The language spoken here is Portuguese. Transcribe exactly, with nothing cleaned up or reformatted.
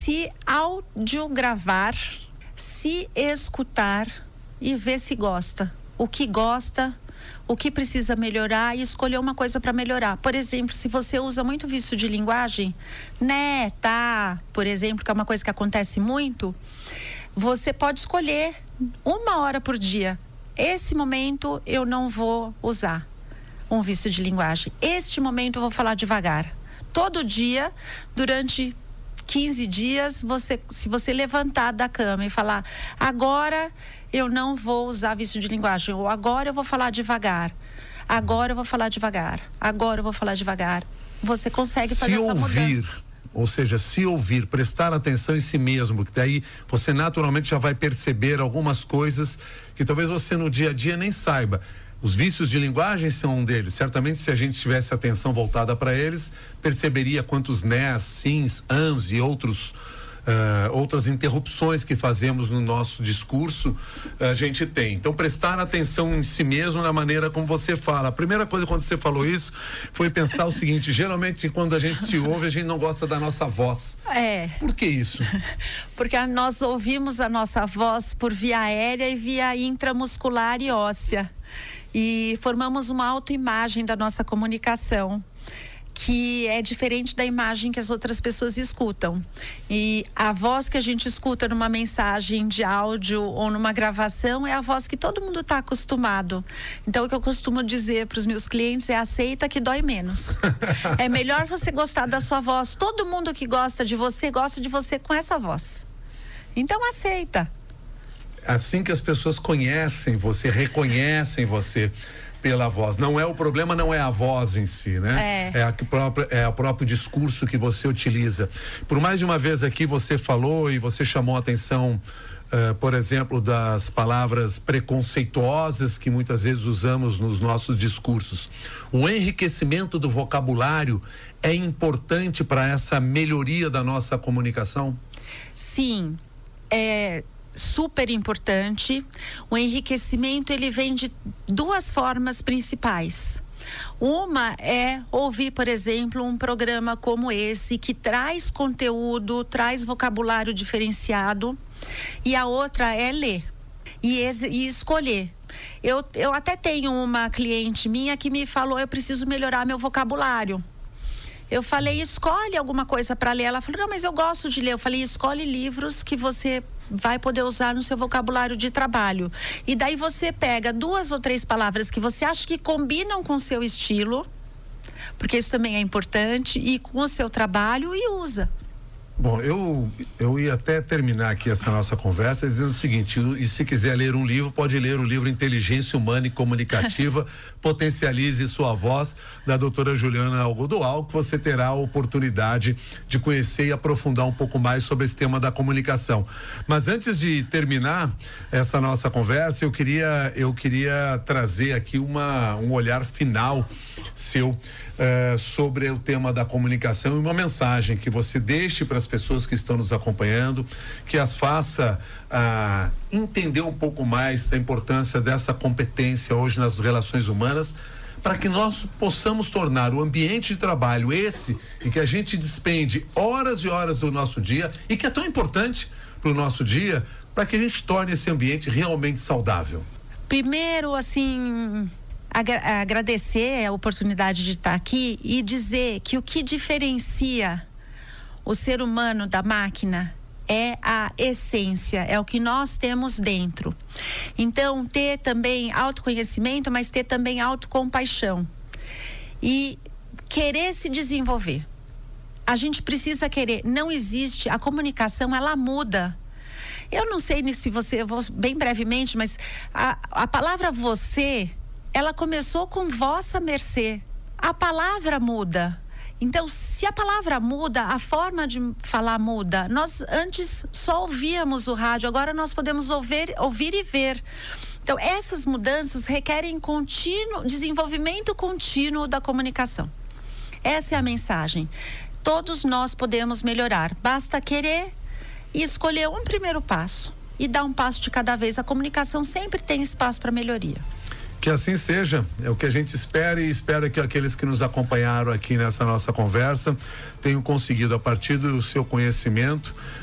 se audiogravar, se escutar e ver se gosta. O que gosta, o que precisa melhorar e escolher uma coisa para melhorar. Por exemplo, se você usa muito vício de linguagem, né, tá, por exemplo, que é uma coisa que acontece muito, você pode escolher uma hora por dia. Esse momento eu não vou usar um vício de linguagem. Este momento eu vou falar devagar. Todo dia, durante quinze dias, você, se você levantar da cama e falar, agora eu não vou usar vício de linguagem, ou agora eu vou falar devagar, agora eu vou falar devagar, agora eu vou falar devagar, você consegue fazer essa mudança. Se ouvir, ou seja, se ouvir, prestar atenção em si mesmo, que daí você naturalmente já vai perceber algumas coisas que talvez você no dia a dia nem saiba. Os vícios de linguagem são um deles. Certamente, se a gente tivesse atenção voltada para eles, perceberia quantos nés, sims, ams e outros, uh, outras interrupções que fazemos no nosso discurso a gente tem. Então, prestar atenção em si mesmo na maneira como você fala. A primeira coisa quando você falou isso foi pensar o seguinte: geralmente quando a gente se ouve, a gente não gosta da nossa voz. É. Por que isso? Porque nós ouvimos a nossa voz por via aérea e via intramuscular e óssea. E formamos uma autoimagem da nossa comunicação, que é diferente da imagem que as outras pessoas escutam. E a voz que a gente escuta numa mensagem de áudio ou numa gravação é a voz que todo mundo está acostumado. Então, o que eu costumo dizer para os meus clientes é: aceita que dói menos. É melhor você gostar da sua voz. Todo mundo que gosta de você, gosta de você com essa voz. Então, aceita. Assim que as pessoas conhecem você, reconhecem você pela voz. Não é o problema, não é a voz em si, né? É. É a própria, é o próprio discurso que você utiliza. Por mais de uma vez aqui você falou e você chamou a atenção, uh, por exemplo, das palavras preconceituosas que muitas vezes usamos nos nossos discursos. O enriquecimento do vocabulário é importante para essa melhoria da nossa comunicação? Sim, é super importante. O enriquecimento, ele vem de duas formas principais. Uma é ouvir, por exemplo, um programa como esse, que traz conteúdo, traz vocabulário diferenciado, e a outra é ler e, e escolher. Eu, eu até tenho uma cliente minha que me falou: eu preciso melhorar meu vocabulário. Eu falei: escolhe alguma coisa para ler. Ela falou: não, mas eu gosto de ler. Eu falei: escolhe livros que você vai poder usar no seu vocabulário de trabalho. E daí você pega duas ou três palavras que você acha que combinam com o seu estilo, porque isso também é importante, e com o seu trabalho, e usa. Bom, eu, eu ia até terminar aqui essa nossa conversa dizendo o seguinte: e se quiser ler um livro, pode ler o livro Inteligência Humana e Comunicativa, Potencialize Sua Voz, da doutora Juliana Algodoal, que você terá a oportunidade de conhecer e aprofundar um pouco mais sobre esse tema da comunicação. Mas antes de terminar essa nossa conversa, eu queria, eu queria trazer aqui uma, um olhar final seu Uh, sobre o tema da comunicação e uma mensagem que você deixe para as pessoas que estão nos acompanhando, que as faça uh, entender um pouco mais da importância dessa competência hoje nas relações humanas, para que nós possamos tornar o ambiente de trabalho esse em que a gente despende horas e horas do nosso dia e que é tão importante para o nosso dia, para que a gente torne esse ambiente realmente saudável. Primeiro, assim, Agra- agradecer a oportunidade de estar aqui e dizer que o que diferencia o ser humano da máquina é a essência, é o que nós temos dentro. Então, ter também autoconhecimento, mas ter também autocompaixão e querer se desenvolver. A gente precisa querer. Não existe, a comunicação, ela muda. Eu não sei se você, eu vou bem brevemente, mas a, a palavra você, ela começou com vossa mercê. A palavra muda. Então, se a palavra muda, a forma de falar muda. Nós antes só ouvíamos o rádio, agora nós podemos ouvir, ouvir e ver. Então, essas mudanças requerem contínuo, desenvolvimento contínuo da comunicação. Essa é a mensagem. Todos nós podemos melhorar. Basta querer e escolher um primeiro passo. E dar um passo de cada vez. A comunicação sempre tem espaço para melhoria. Que assim seja, é o que a gente espera, e espera que aqueles que nos acompanharam aqui nessa nossa conversa tenham conseguido, a partir do seu conhecimento,